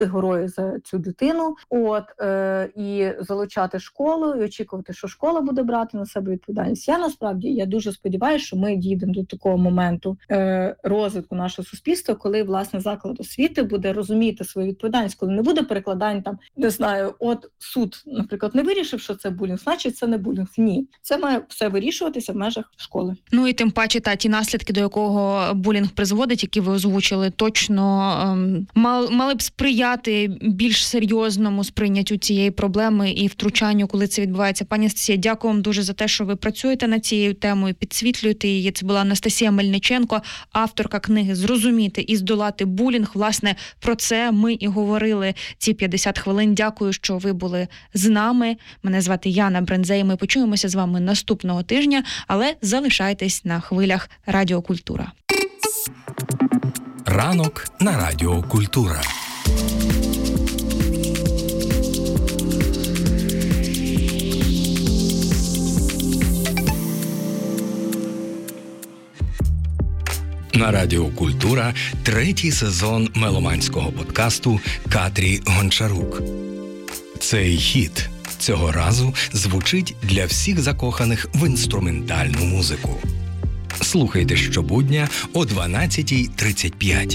горою за цю дитину, і залучати школу, і очікувати, що школа буде брати на себе відповідальність. Я дуже сподіваюся, що ми дійдемо до такого моменту розвитку нашого суспільства, коли, власне, заклад освіти буде розуміти свою відповідальність, коли не буде перекладань там, не знаю, суд, наприклад, не вирішив, що це булінг, значить це не булінг. Ні. Це має все вирішуватися в межах школи. Ну і тим паче, ті наслідки, до якого булінг призводить, які ви озвучили, точно мали б сприяти більш серйозному сприйняттю цієї проблеми і втручанню, коли це відбувається. Пані Анастасія, дякую вам дуже за те, що ви працюєте над цією темою, підсвітлюєте її. Це була Анастасія Мельниченко, авторка книги «Зрозуміти і здолати булінг». Власне, про це ми і говорили ці 50 хвилин. Дякую, що ви були з нами. Мене звати Яна Брензей. Ми почуємося з вами наступного тижня, але залишайтесь на хвилях Радіо Культура. Ранок на Радіо Культура. На Радіо Культура третій сезон меломанського подкасту Катрі Гончарук. Цей хіт цього разу звучить для всіх закоханих в інструментальну музику. Слухайте щобудня о 12:35.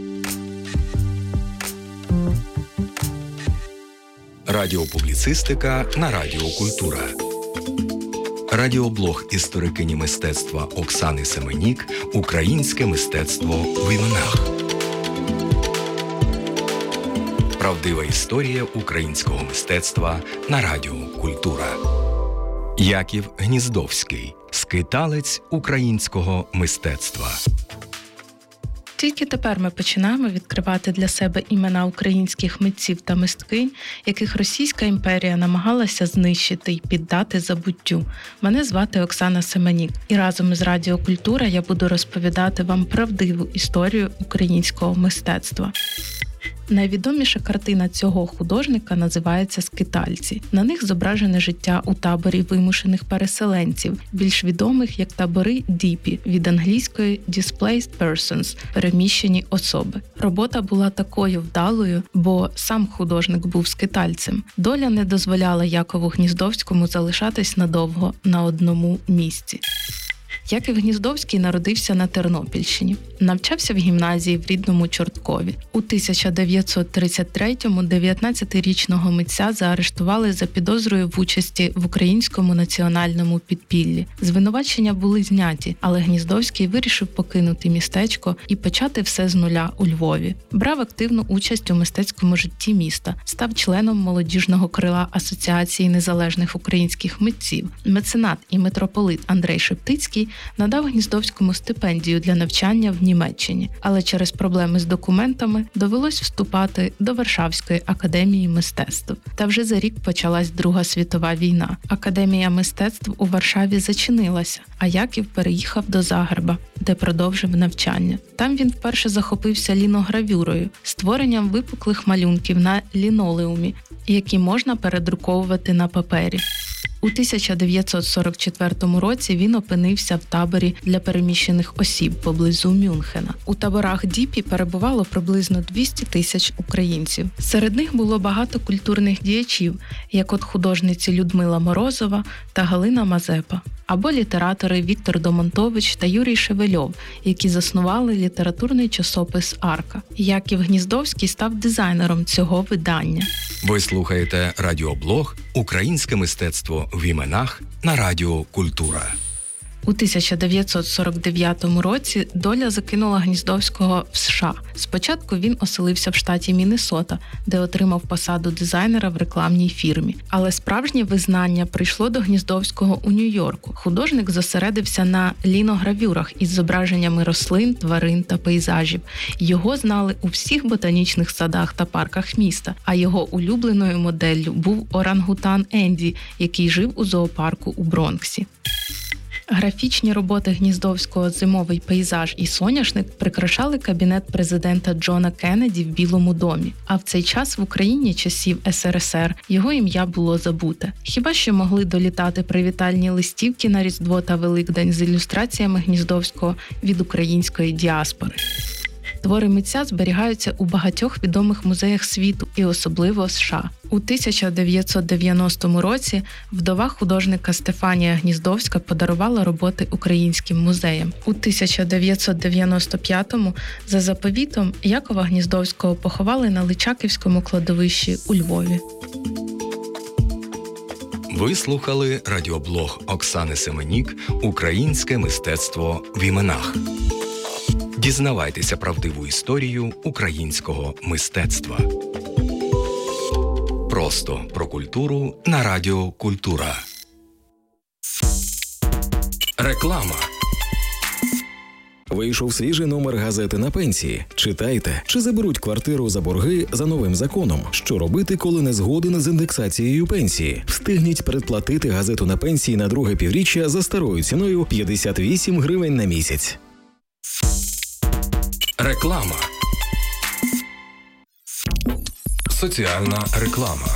Радіопубліцистика на Радіо Культура. Радіоблог історикині мистецтва Оксани Семенік «Українське мистецтво в іменах». Правдива історія українського мистецтва на Радіо Культура. Яків Гніздовський. Скиталець українського мистецтва. Тільки тепер ми починаємо відкривати для себе імена українських митців та мисткинь, яких Російська імперія намагалася знищити й піддати забуттю. Мене звати Оксана Семенік, і разом із Радіо Культура я буду розповідати вам правдиву історію українського мистецтва. Найвідоміша картина цього художника називається «Скитальці». На них зображене життя у таборі вимушених переселенців, більш відомих як табори Діпі, від англійської «displaced persons» – переміщені особи. Робота була такою вдалою, бо сам художник був скитальцем. Доля не дозволяла Якову Гніздовському залишатись надовго на одному місці. Яків Гніздовський народився на Тернопільщині. Навчався в гімназії в рідному Чорткові. У 1933-му 19-річного митця заарештували за підозрою в участі в українському національному підпіллі. Звинувачення були зняті, але Гніздовський вирішив покинути містечко і почати все з нуля у Львові. Брав активну участь у мистецькому житті міста, став членом молодіжного крила Асоціації незалежних українських митців. Меценат і митрополит Андрей Шептицький надав Гніздовському стипендію для навчання в Німеччині, але через проблеми з документами довелось вступати до Варшавської академії мистецтв. Та вже за рік почалась Друга світова війна. Академія мистецтв у Варшаві зачинилася, а Яків переїхав до Загреба, де продовжив навчання. Там він вперше захопився ліногравюрою, створенням випуклих малюнків на лінолеумі, які можна передруковувати на папері. У 1944 році він опинився в таборі для переміщених осіб поблизу Мюнхена. У таборах Діпі перебувало приблизно 200 тисяч українців. Серед них було багато культурних діячів, як от художниці Людмила Морозова та Галина Мазепа, або літератори Віктор Домонтович та Юрій Шевельов, які заснували літературний часопис «Арка». Яків Гніздовський став дизайнером цього видання. Ви слухаєте радіоблог «Українське мистецтво в іменах» на Радіо Культура. У 1949 році доля закинула Гніздовського в США. Спочатку він оселився в штаті Міннесота, де отримав посаду дизайнера в рекламній фірмі. Але справжнє визнання прийшло до Гніздовського у Нью-Йорку. Художник зосередився на ліногравюрах із зображеннями рослин, тварин та пейзажів. Його знали у всіх ботанічних садах та парках міста, а його улюбленою моделлю був орангутан Енді, який жив у зоопарку у Бронксі. Графічні роботи Гніздовського «Зимовий пейзаж» і «Соняшник» прикрашали кабінет президента Джона Кеннеді в Білому домі. А в цей час в Україні часів СРСР його ім'я було забуте. Хіба що могли долітати привітальні листівки на Різдво та Великдень з ілюстраціями Гніздовського від української діаспори. Твори митця зберігаються у багатьох відомих музеях світу і особливо США. У 1990 році вдова художника Стефанія Гніздовська подарувала роботи українським музеям. У 1995-му за заповітом Якова Гніздовського поховали на Личаківському кладовищі у Львові. Ви слухали радіоблог Оксани Семенік «Українське мистецтво в іменах». Дізнавайтеся правдиву історію українського мистецтва. Просто про культуру на Радіо Культура. Реклама. Вийшов свіжий номер газети «На пенсії». Читайте. Чи заберуть квартиру за борги за новим законом? Що робити, коли не згоден з індексацією пенсії? Встигніть передплатити газету «На пенсії» на друге півріччя за старою ціною 58 гривень на місяць. Реклама. Соціальна реклама.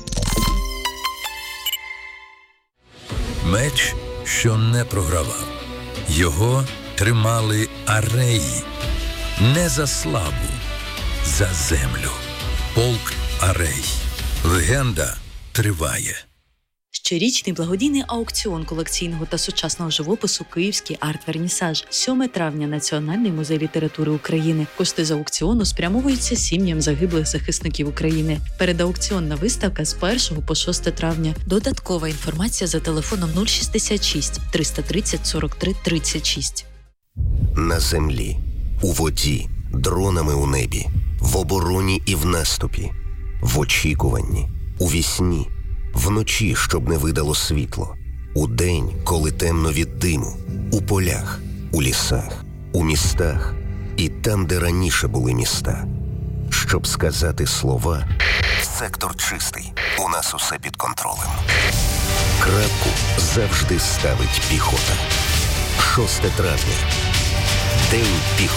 Меч, що не програвав. Його тримали ареї. Не за славу, за землю. Полк Арей. Легенда триває. Щорічний благодійний аукціон колекційного та сучасного живопису «Київський арт-вернісаж». 7 травня. Національний музей літератури України. Кошти з аукціону спрямовуються сім'ям загиблих захисників України. Передаукціонна виставка з 1 по 6 травня. Додаткова інформація за телефоном 066 330 43 36. На землі, у воді, дронами у небі, в обороні і в наступі, в очікуванні, у вісні, вночі, щоб не видало світло, удень, коли темно від диму, у полях, у лісах, у містах і там, де раніше були міста. Щоб сказати слова «Сектор чистий, у нас усе під контролем». Крапку завжди ставить піхота. 6 травня. День піхоти.